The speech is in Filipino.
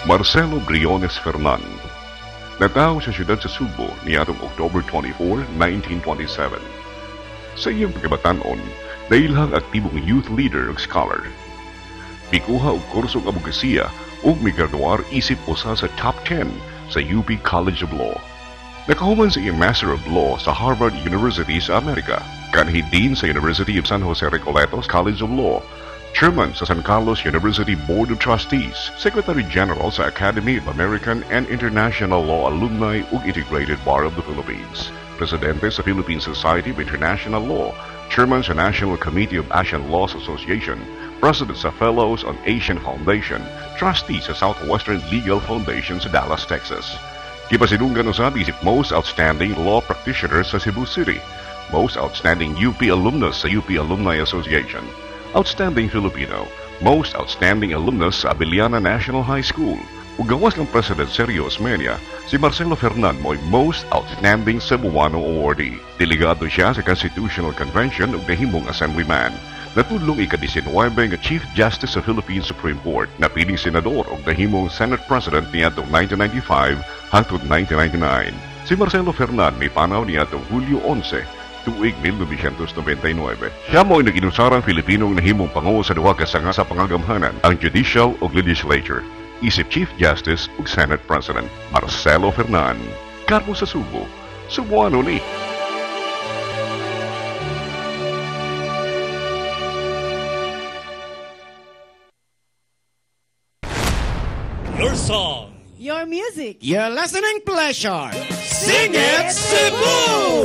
Marcelo Briones Fernan. Nataw sa siyudad sa Subo niadtong October 24, 1927. Sa iyang pagkabatanon, dailhang aktibong youth leader ug scholar. Pikuha og kursong abogasiya ug migraduar isip usa sa top 10 sa UP College of Law. Nakahuman sa iyang Master of Law sa Harvard University sa Amerika. Kanhi Dean sa University of San Jose Recoletos College of Law, Chairman sa San Carlos University Board of Trustees, Secretary General sa Academy of American and International Law Alumni ug Integrated Bar of the Philippines, Presidente sa Philippine Society of International Law, Chairman sa National Committee of Asian Laws Association, President sa Fellows on Asian Foundation, Trustee sa Southwestern Legal Foundation sa Dallas, Texas. Gipasidunggan usab isip Most Outstanding Law Practitioner sa Cebu City, Most Outstanding UP Alumnus sa UP Alumni Association, Outstanding Filipino, Most Outstanding Alumnus sa Abiliana National High School. Ug gawas ng President Sergio Osmeña, si Marcelo Fernan mo'y Most Outstanding Cebuano Awardee. Delegado siya sa Constitutional Convention ug nahimong Assemblyman. Natudlong ika-19 nga Chief Justice sa Philippine Supreme Court, napiling senador ug nahimong Senate President niadtong 1995 hangtod 1999. Si Marcelo Fernan may panaw niadtong Hulyo 11, tuig 1999. Siya mo'y nag-inusarang Filipinong nahimong pangulo sa duha ka sanga sa pangagamhanan, ang Judicial ug Legislature, isip Chief Justice ug Senate President. Marcelo Fernan, karmo sa Subo, Subuano ni. Your song, your music, your listening pleasure. Sing it, Cebu!